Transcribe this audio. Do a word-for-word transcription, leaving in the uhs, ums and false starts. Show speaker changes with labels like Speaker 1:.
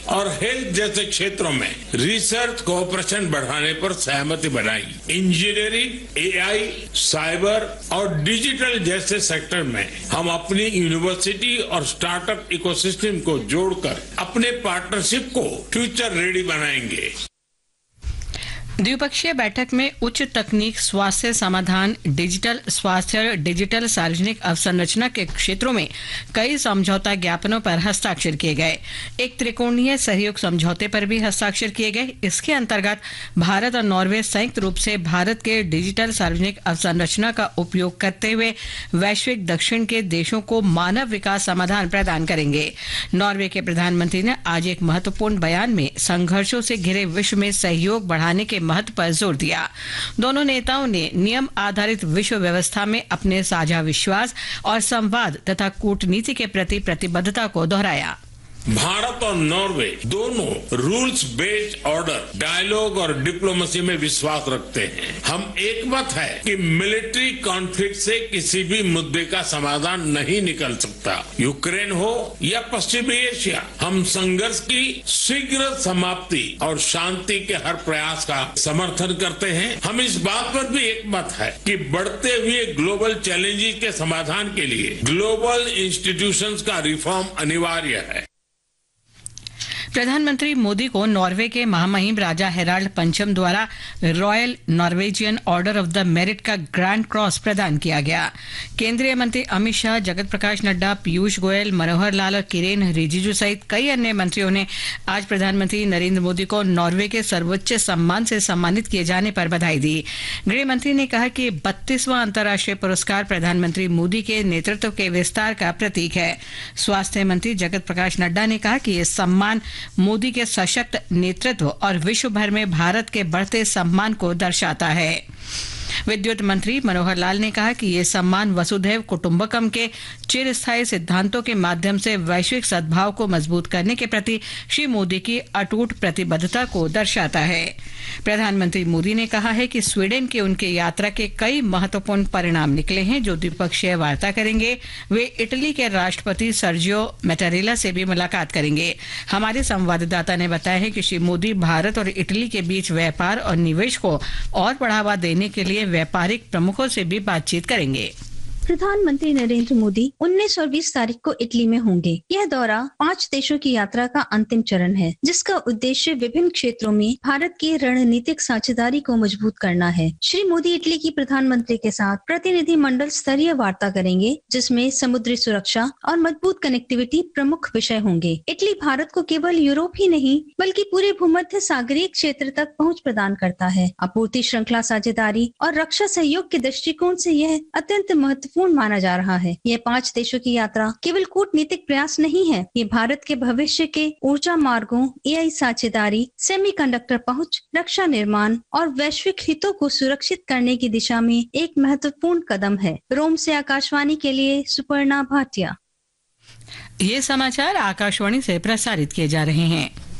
Speaker 1: और हेल्थ जैसे क्षेत्रों में रिसर्च कोऑपरेशन बढ़ाने पर सहमति बनाई। इंजीनियरिंग, एआई, साइबर और डिजिटल जैसे सेक्टर में हम अपनी यूनिवर्सिटी और स्टार्टअप इकोसिस्टम को जोड़कर अपने पार्टनरशिप को फ्यूचर रेडी बनाएंगे।
Speaker 2: द्विपक्षीय बैठक में उच्च तकनीक, स्वास्थ्य समाधान, डिजिटल स्वास्थ्य, डिजिटल सार्वजनिक अवसंरचना के क्षेत्रों में कई समझौता ज्ञापनों पर हस्ताक्षर किए गए। एक त्रिकोणीय सहयोग समझौते पर भी हस्ताक्षर किए गए। इसके अंतर्गत भारत और नॉर्वे संयुक्त रूप से भारत के डिजिटल सार्वजनिक अवसंरचना का उपयोग करते हुए वैश्विक दक्षिण के देशों को मानव विकास समाधान प्रदान करेंगे। नॉर्वे के प्रधानमंत्री ने आज एक महत्वपूर्ण बयान में संघर्षों से घिरे विश्व में सहयोग बढ़ाने के महत्व पर जोर दिया। दोनों नेताओं ने नियम आधारित विश्व व्यवस्था में अपने साझा विश्वास और संवाद तथा कूटनीति के प्रति प्रतिबद्धता को दोहराया।
Speaker 1: भारत और नॉर्वे दोनों रूल्स बेस्ड ऑर्डर, डायलॉग और डिप्लोमेसी में विश्वास रखते हैं। हम एक मत है कि मिलिट्री कॉन्फ्लिक्ट से किसी भी मुद्दे का समाधान नहीं निकल सकता। यूक्रेन हो या पश्चिमी एशिया, हम संघर्ष की शीघ्र समाप्ति और शांति के हर प्रयास का समर्थन करते हैं। हम इस बात पर भी एक मत है कि बढ़ते हुए ग्लोबल चैलेंजेस के समाधान के लिए ग्लोबल इंस्टीट्यूशंस का रिफॉर्म अनिवार्य है।
Speaker 2: प्रधानमंत्री मोदी को नॉर्वे के महामहिम राजा हेराल्ड पंचम द्वारा royal Norwegian order of the merit का ग्रैंड क्रॉस प्रदान किया गया। केंद्रीय मंत्री अमित शाह, जगत प्रकाश नड्डा, पीयूष गोयल, मनोहर लाल और किरेन रिजिजू सहित कई अन्य मंत्रियों ने आज प्रधानमंत्री नरेंद्र मोदी को नॉर्वे के सर्वोच्च सम्मान से सम्मानित किए जाने पर बधाई दी। गृह मंत्री ने कहा कि बत्तीसवां अंतर्राष्ट्रीय पुरस्कार प्रधानमंत्री मोदी के नेतृत्व के विस्तार का प्रतीक है। स्वास्थ्य मंत्री जगत प्रकाश नड्डा ने कहा कि यह सम्मान मोदी के सशक्त नेतृत्व और विश्व भर में भारत के बढ़ते सम्मान को दर्शाता है। विद्युत मंत्री मनोहर लाल ने कहा कि ये सम्मान वसुधैव कुटुंबकम के चिरस्थायी सिद्धांतों के माध्यम से वैश्विक सद्भाव को मजबूत करने के प्रति श्री मोदी की अटूट प्रतिबद्धता को दर्शाता है। प्रधानमंत्री मोदी ने कहा है कि स्वीडन के उनके यात्रा के कई महत्वपूर्ण परिणाम निकले हैं जो द्विपक्षीय वार्ता करेंगे। वे इटली के राष्ट्रपति सर्जियो मैटारेला से भी मुलाकात करेंगे। हमारे संवाददाता ने बताया है कि श्री मोदी भारत और इटली के बीच व्यापार और निवेश को और बढ़ावा देने के लिए व्यापारिक प्रमुखों से भी बातचीत करेंगे।
Speaker 3: प्रधानमंत्री नरेंद्र मोदी उन्नीस और बीस तारीख को इटली में होंगे। यह दौरा पांच देशों की यात्रा का अंतिम चरण है, जिसका उद्देश्य विभिन्न क्षेत्रों में भारत की रणनीतिक साझेदारी को मजबूत करना है। श्री मोदी इटली की प्रधानमंत्री के साथ प्रतिनिधि मंडल स्तरीय वार्ता करेंगे, जिसमें समुद्री सुरक्षा और मजबूत कनेक्टिविटी प्रमुख विषय होंगे। इटली भारत को केवल यूरोप ही नहीं बल्कि पूरे भूमध्य सागरीय क्षेत्र तक पहुँच प्रदान करता है। आपूर्ति श्रृंखला साझेदारी और रक्षा सहयोग के दृष्टिकोण से यह अत्यंत महत्वपूर्ण पूर्ण माना जा रहा है। यह पांच देशों की यात्रा केवल कूटनीतिक प्रयास नहीं है, ये भारत के भविष्य के ऊर्जा मार्गों, एआई साझेदारी, सेमीकंडक्टर पहुंच, रक्षा निर्माण और वैश्विक हितों को सुरक्षित करने की दिशा में एक महत्वपूर्ण कदम है। रोम से आकाशवाणी के लिए सुपर्णा भाटिया।
Speaker 2: ये समाचार आकाशवाणी से प्रसारित किए जा रहे हैं।